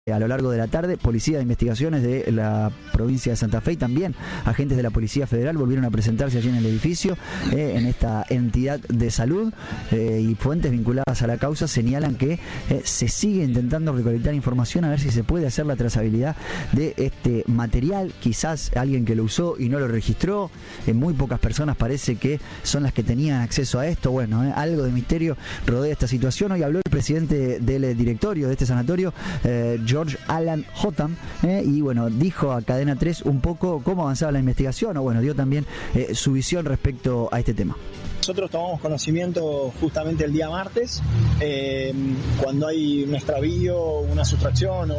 A lo largo de la tarde, Policía de Investigaciones de la provincia de Santa Fe y también agentes de la Policía Federal volvieron a presentarse allí en el edificio, en esta entidad de salud, y fuentes vinculadas a la causa señalan que se sigue intentando recolectar información a ver si se puede hacer la trazabilidad de este material. Quizás alguien que lo usó y no lo registró, muy pocas personas parece que son las que tenían acceso a esto. Bueno, algo de misterio rodea esta situación. Hoy habló el presidente del directorio de este sanatorio, George Alan Hotham, y bueno, dijo a Cadena 3 un poco cómo avanzaba la investigación, o bueno, dio también su visión respecto a este tema. Nosotros tomamos conocimiento justamente el día martes, cuando hay un extravío, una sustracción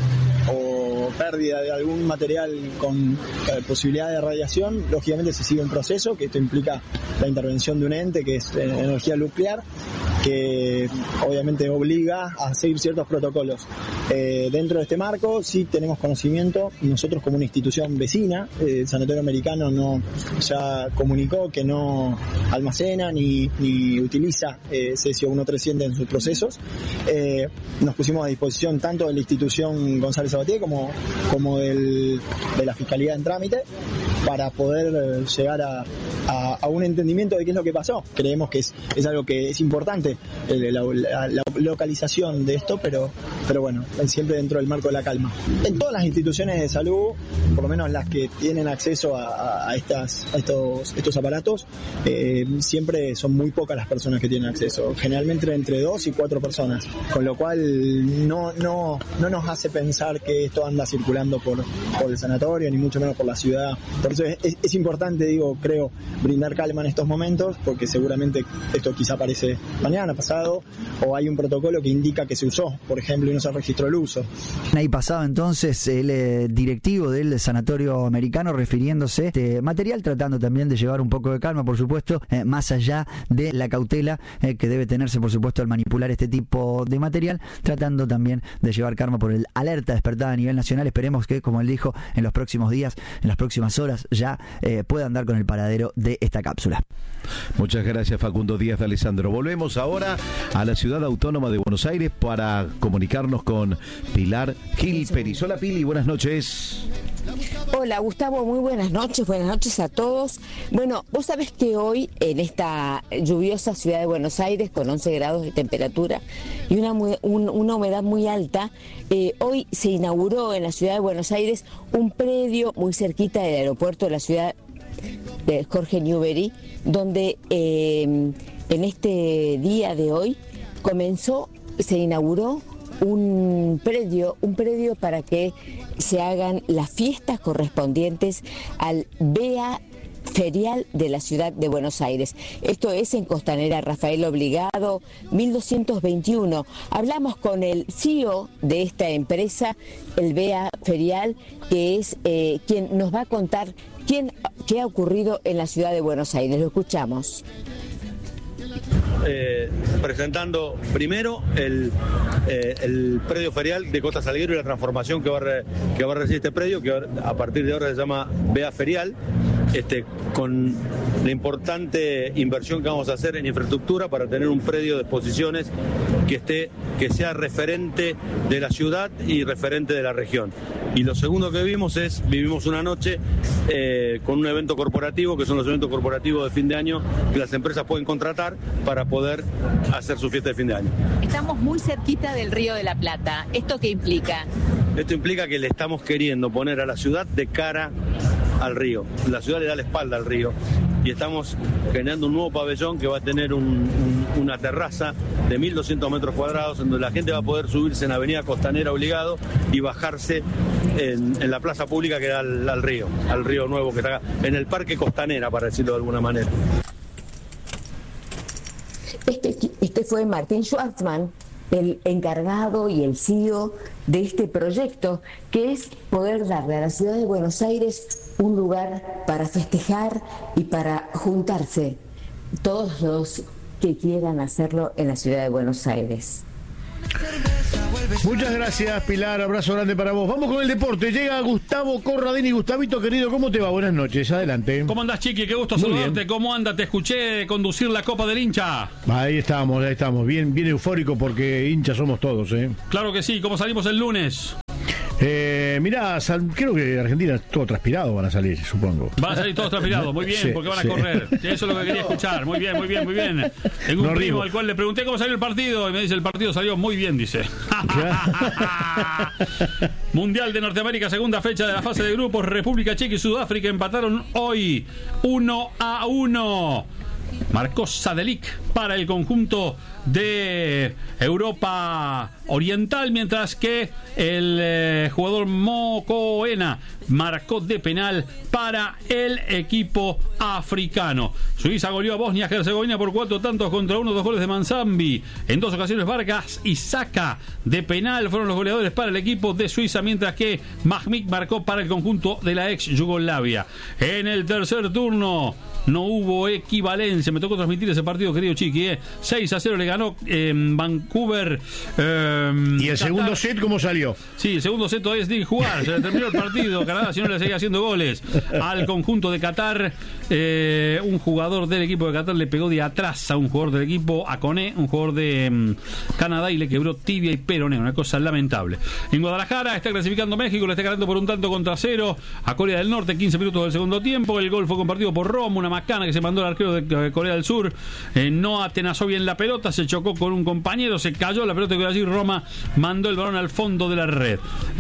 o pérdida de algún material con posibilidad de radiación. Lógicamente se sigue un proceso, que esto implica la intervención de un ente que es energía nuclear, que obviamente obliga a seguir ciertos protocolos. Dentro de este marco sí tenemos conocimiento, nosotros como una institución vecina, el Sanatorio Americano ya comunicó que no almacena ni utiliza cesio 1300 en sus procesos. Nos pusimos a disposición tanto de la institución González Sabatier como de la Fiscalía en trámite para poder llegar a un entendimiento de qué es lo que pasó. Creemos que es algo que es importante, la localización de esto, pero bueno, siempre dentro del marco de la calma. En todas las instituciones de salud, por lo menos las que tienen acceso a estos aparatos, siempre son muy pocas las personas que tienen acceso, generalmente entre 2 y 4 personas, con lo cual no nos hace pensar que esto anda circulando por el sanatorio, ni mucho menos por la ciudad. Por eso es importante, creo, brindar calma en estos momentos, porque seguramente esto quizá aparece mañana, pasado, o hay un protocolo que indica que se usó, por ejemplo, y no se registró el uso. Ahí pasaba entonces el directivo del Sanatorio Americano refiriéndose a este material, tratando también de llevar un poco de calma, por supuesto, más allá de la cautela que debe tenerse, por supuesto, al manipular este tipo de material, tratando también de llevar calma por el alerta despertada a nivel nacional. Esperemos que, como él dijo, en los próximos días, en las próximas horas, ya puedan dar con el paradero de esta cápsula. Muchas gracias, Facundo Díaz de Alessandro. Volvemos ahora a la ciudad autónoma de Buenos Aires para comunicarnos con Pilar Gil Peris. Hola, Pili, buenas noches. Hola, Gustavo, muy buenas noches a todos. Bueno, vos sabés que hoy en esta lluviosa ciudad de Buenos Aires, con 11 grados de temperatura y una humedad muy alta, hoy se inauguró en la ciudad de Buenos Aires un predio muy cerquita del aeropuerto de la ciudad de Jorge Newbery, donde en este día de hoy se inauguró un predio para que se hagan las fiestas correspondientes al BEA Ferial de la ciudad de Buenos Aires. Esto es en Costanera Rafael Obligado, 1221. Hablamos con el CEO de esta empresa, el BEA Ferial, que es quien nos va a contar qué ha ocurrido en la ciudad de Buenos Aires. Lo escuchamos. Presentando primero el predio ferial de Costa Salguero y la transformación que va a recibir este predio, que a partir de ahora se llama BEA Ferial, con la importante inversión que vamos a hacer en infraestructura para tener un predio de exposiciones que sea referente de la ciudad y referente de la región. Y lo segundo que vivimos una noche con un evento corporativo, que son los eventos corporativos de fin de año que las empresas pueden contratar para poder hacer su fiesta de fin de año. Estamos muy cerquita del Río de la Plata. ¿Esto qué implica? Esto implica que le estamos queriendo poner a la ciudad de cara al río. La ciudad le da la espalda al río y estamos generando un nuevo pabellón que va a tener una terraza de 1.200 metros cuadrados, en donde la gente va a poder subirse en Avenida Costanera Obligado y bajarse en la plaza pública que da al río nuevo que está acá, en el Parque Costanera, para decirlo de alguna manera. Este fue Martín Schwartzman, el encargado y el CEO de este proyecto, que es poder darle a la ciudad de Buenos Aires un lugar para festejar y para juntarse todos los que quieran hacerlo en la ciudad de Buenos Aires. Muchas gracias, Pilar. Abrazo grande para vos. Vamos con el deporte. Llega Gustavo Corradini. Gustavito, querido, ¿cómo te va? Buenas noches. Adelante. ¿Cómo andás, Chiqui? Qué gusto saludarte. ¿Cómo anda? Te escuché conducir la Copa del Hincha. Ahí estamos. Bien eufórico porque hinchas somos todos, ¿eh? Claro que sí. ¿Cómo salimos el lunes? Mirá, creo que Argentina todo transpirado van a salir, supongo. Van a salir todos transpirados, muy bien, sí, porque van a correr. Eso es lo que quería escuchar. Muy bien. Tengo un primo al cual le pregunté cómo salió el partido y me dice, el partido salió muy bien, dice. Mundial de Norteamérica, segunda fecha de la fase de grupos. República Checa y Sudáfrica empataron hoy 1-1. Marcó Sadelic para el conjunto de Europa Oriental, mientras que el jugador Mokoena marcó de penal para el equipo africano. Suiza goleó a Bosnia-Herzegovina por 4-1 contra 1, 2 goles de Manzambi. En 2 ocasiones Vargas y Saka de penal fueron los goleadores para el equipo de Suiza, mientras que Mahmik marcó para el conjunto de la ex Yugoslavia. En el tercer turno no hubo equivalencia. Me tocó transmitir ese partido, querido Chiqui. 6-0 le ganó Vancouver. ¿Y el segundo set cómo salió? Sí, el segundo set todavía tiene que jugar. Se terminó el partido. Canadá, si no, le seguía haciendo goles al conjunto de Qatar. Un jugador del equipo de Qatar le pegó de atrás a un jugador del equipo, a Koné, un jugador de Canadá, y le quebró tibia y peroné. Una cosa lamentable. En Guadalajara está clasificando México. Le está ganando por 1-0 a Corea del Norte. 15 minutos del segundo tiempo. El gol fue compartido por Romo, una macana que se mandó el arquero de Corea del Sur. No atenazó bien la pelota, se chocó con un compañero, se cayó la pelota, que allí Roma mandó el balón al fondo de la red.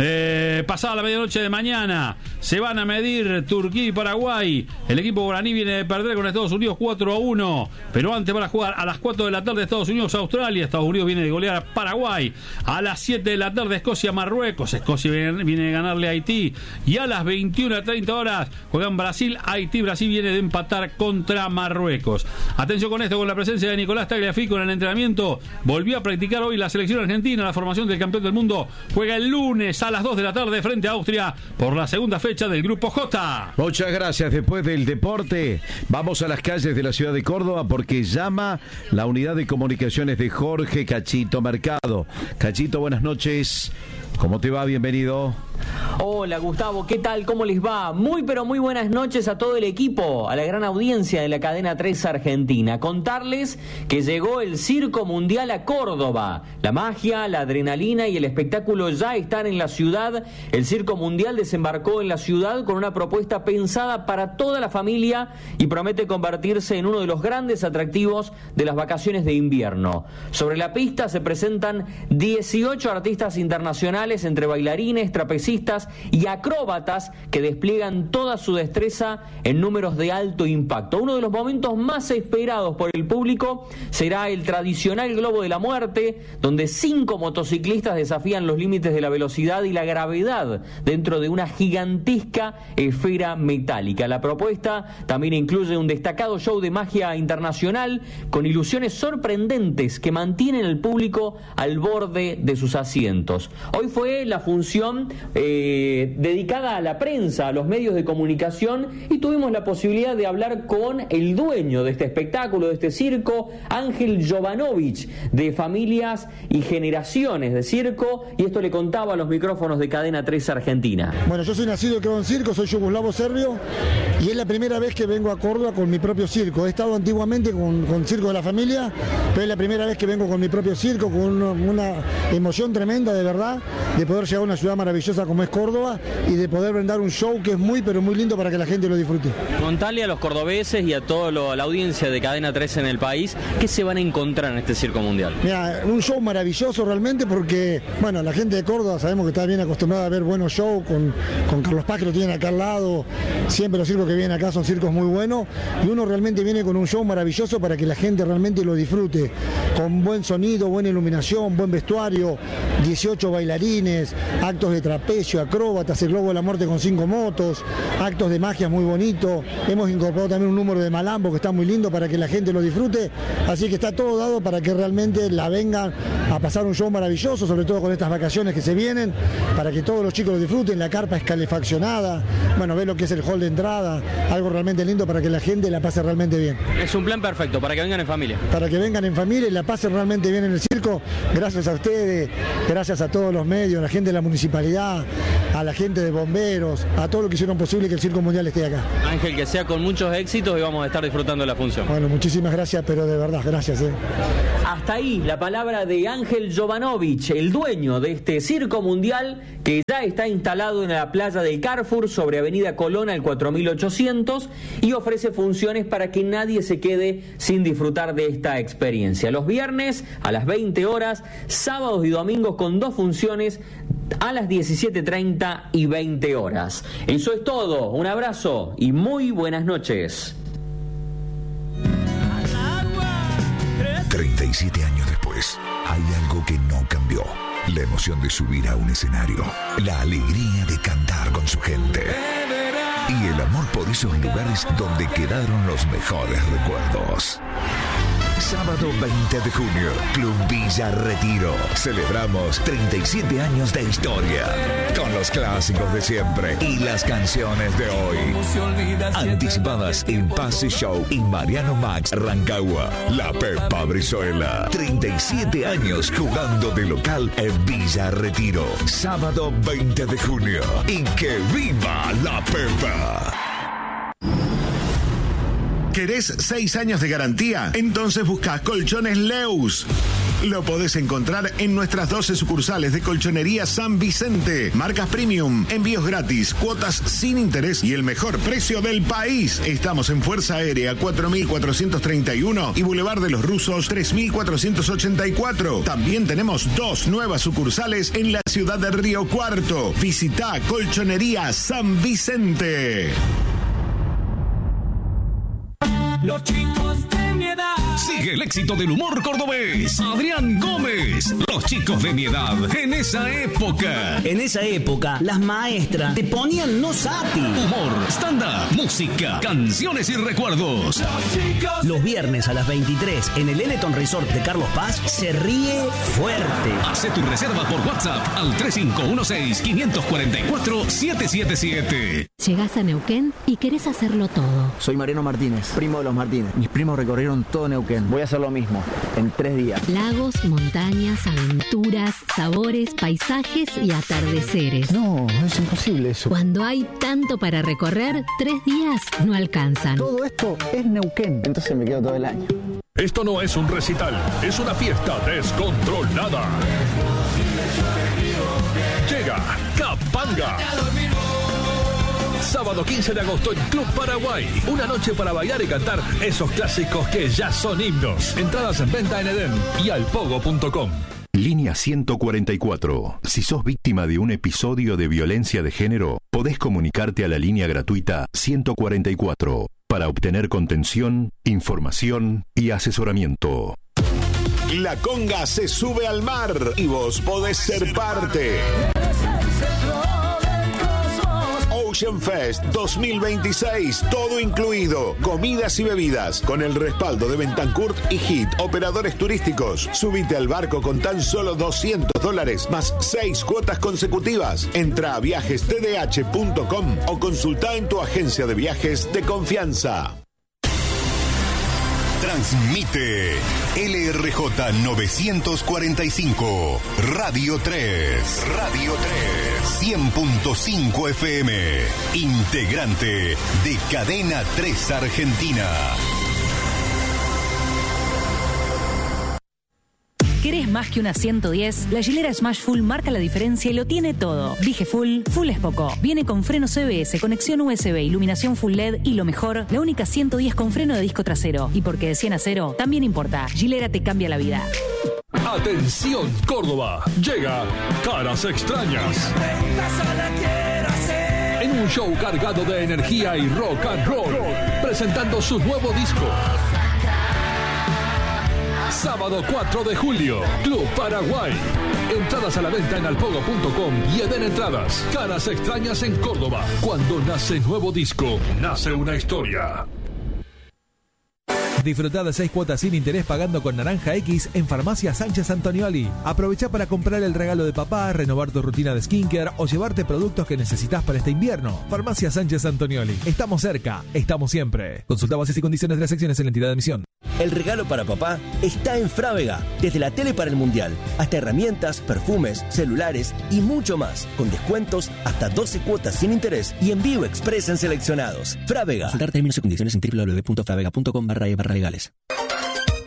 Pasada la medianoche de mañana se van a medir Turquía y Paraguay. El equipo guaraní viene de perder con Estados Unidos 4-1, pero antes van a jugar a las 4 de la tarde Estados Unidos-Australia. Estados Unidos viene de golear a Paraguay. A las 7 de la tarde Escocia-Marruecos. Escocia viene de ganarle a Haití. Y a las 21:30 horas juegan Brasil-Haití. Brasil viene de empatar contra Marruecos. Atención con esto, con la presencia de Nicolás Tagliafico en el entrenamiento. Volvió a practicar hoy la selección argentina. La formación del campeón del mundo juega el lunes a las 2 de la tarde frente a Austria por la segunda fecha del Grupo J. Muchas gracias. Después del deporte, vamos a las calles de la ciudad de Córdoba porque llama la unidad de comunicaciones de Jorge Cachito Mercado. Cachito, buenas noches. ¿Cómo te va? Bienvenido. Hola Gustavo, ¿qué tal? ¿Cómo les va? Muy pero muy buenas noches a todo el equipo, a la gran audiencia de la cadena 3 Argentina. Contarles que llegó el Circo Mundial a Córdoba. La magia, la adrenalina y el espectáculo ya están en la ciudad. El Circo Mundial desembarcó en la ciudad con una propuesta pensada para toda la familia y promete convertirse en uno de los grandes atractivos de las vacaciones de invierno. Sobre la pista se presentan 18 artistas internacionales entre bailarines, trapecistas y acróbatas que despliegan toda su destreza en números de alto impacto. Uno de los momentos más esperados por el público será el tradicional Globo de la Muerte, donde 5 motociclistas desafían los límites de la velocidad y la gravedad dentro de una gigantesca esfera metálica. La propuesta también incluye un destacado show de magia internacional con ilusiones sorprendentes que mantienen al público al borde de sus asientos. Hoy fue la función dedicada a la prensa, a los medios de comunicación, y tuvimos la posibilidad de hablar con el dueño de este espectáculo, de este circo, Ángel Jovanovic, de Familias y Generaciones de Circo, y esto le contaba a los micrófonos de Cadena 3 Argentina. Bueno, yo soy nacido y criado en circo, soy yugoslavo serbio, y es la primera vez que vengo a Córdoba con mi propio circo. He estado antiguamente con Circo de la Familia, pero es la primera vez que vengo con mi propio circo, con una emoción tremenda, de verdad, de poder llegar a una ciudad maravillosa como es Córdoba y de poder brindar un show que es muy pero muy lindo para que la gente lo disfrute. Contale a los cordobeses y a toda la audiencia de Cadena 3 en el país, ¿qué se van a encontrar en este Circo Mundial? Mira, un show maravilloso realmente porque, bueno, la gente de Córdoba sabemos que está bien acostumbrada a ver buenos shows, con Carlos Paz que lo tienen acá al lado, siempre los circos que vienen acá son circos muy buenos, y uno realmente viene con un show maravilloso para que la gente realmente lo disfrute, con buen sonido, buena iluminación, buen vestuario, 18 bailarines, actos de trapecio, acróbatas, el Globo de la Muerte con 5 motos, actos de magia muy bonito. Hemos incorporado también un número de malambo que está muy lindo para que la gente lo disfrute, así que está todo dado para que realmente la vengan a pasar un show maravilloso, sobre todo con estas vacaciones que se vienen, para que todos los chicos lo disfruten. La carpa es calefaccionada, bueno, ve lo que es el hall de entrada, algo realmente lindo para que la gente la pase realmente bien. Es un plan perfecto para que vengan en familia. Para que vengan en familia y la pasen realmente bien en el circo. Gracias a ustedes, gracias a todos los medios, a la gente de la municipalidad, a la gente de bomberos, a todos los que hicieron posible que el Circo Mundial esté acá. Ángel, que sea con muchos éxitos y vamos a estar disfrutando de la función. Bueno, muchísimas gracias, pero de verdad, gracias. Hasta ahí la palabra de Ángel Jovanovic, el dueño de este Circo Mundial que ya está instalado en la playa del Carrefour sobre Avenida Colón al 4800 y ofrece funciones para que nadie se quede sin disfrutar de esta experiencia. Los viernes a las 20 horas, sábados y domingos con 2 funciones a las 17:30 y 20 horas. Eso es todo, un abrazo y muy buenas noches. 37 años después, hay algo que no cambió. La emoción de subir a un escenario, la alegría de cantar con su gente y el amor por esos lugares donde quedaron los mejores recuerdos. Sábado 20 de junio, Club Villa Retiro. Celebramos 37 años de historia con los clásicos de siempre y las canciones de hoy. Anticipadas en Pase Show y Mariano Max Rancagua. La Pepa Brizuela. 37 años jugando de local en Villa Retiro. Sábado 20 de junio. Y que viva la Pepa. ¿Querés 6 años de garantía? Entonces busca Colchones Leus. Lo podés encontrar en nuestras 12 sucursales de Colchonería San Vicente. Marcas premium, envíos gratis, cuotas sin interés y el mejor precio del país. Estamos en Fuerza Aérea 4431 y Boulevard de los Rusos 3484. También tenemos 2 nuevas sucursales en la ciudad de Río Cuarto. Visita Colchonería San Vicente. Los chicos de mi edad. Sigue el éxito del humor cordobés. Adrián Gómez. Los chicos de mi edad. En esa época. En esa época, las maestras te ponían no sapi. Humor, stand-up, música, canciones y recuerdos. Los viernes a las 23 en el Eleton Resort de Carlos Paz se ríe fuerte. Hace tu reserva por WhatsApp al 3516-544-777. Llegás a Neuquén y querés hacerlo todo. Soy Mariano Martínez, primo de los Martínez. Mis primos recorrieron todo Neuquén. Voy a hacer lo mismo, en 3 días. Lagos, montañas, aventuras, sabores, paisajes y atardeceres. No, es imposible eso. Cuando hay tanto para recorrer, 3 días no alcanzan. Todo esto es Neuquén. Entonces me quedo todo el año. Esto no es un recital, es una fiesta descontrolada. Llega Capanga. Sábado 15 de agosto en Club Paraguay. Una noche para bailar y cantar esos clásicos que ya son himnos. Entradas en venta en Edén y alpogo.com. Línea 144. Si sos víctima de un episodio de violencia de género, podés comunicarte a la línea gratuita 144 para obtener contención, información y asesoramiento. La conga se sube al mar y vos podés ser parte. Ocean Fest 2026, todo incluido, comidas y bebidas, con el respaldo de Bentancourt y HIT, operadores turísticos. Subite al barco con tan solo $200 más 6 cuotas consecutivas. Entra a viajestdh.com o consulta en tu agencia de viajes de confianza. Transmite LRJ 945, Radio 3. Radio 3. 100.5 FM. Integrante de Cadena 3 Argentina. ¿Querés más que una 110? La Gilera Smash Full marca la diferencia y lo tiene todo. Dije Full, Full es poco. Viene con freno CBS, conexión USB, iluminación Full LED y lo mejor, la única 110 con freno de disco trasero. Y porque de 100 a 0 también importa. Gilera te cambia la vida. Atención Córdoba, llega Caras Extrañas. En un show cargado de energía y rock and roll, presentando su nuevo disco. Sábado 4 de julio, Club Paraguay. Entradas a la venta en alpogo.com y Eden Entradas. Caras Extrañas en Córdoba. Cuando nace nuevo disco, nace una historia. Disfrutá de 6 cuotas sin interés pagando con Naranja X en Farmacia Sánchez Antonioli. Aprovecha para comprar el regalo de papá, renovar tu rutina de skincare o llevarte productos que necesitas para este invierno. Farmacia Sánchez Antonioli. Estamos cerca, estamos siempre. Consulta bases y condiciones de las secciones en la entidad de emisión. El regalo para papá está en Frávega. Desde la tele para el mundial hasta herramientas, perfumes, celulares y mucho más. Con descuentos hasta 12 cuotas sin interés y envío express en seleccionados. Frávega. Consultar términos y condiciones en www.fravega.com/legales.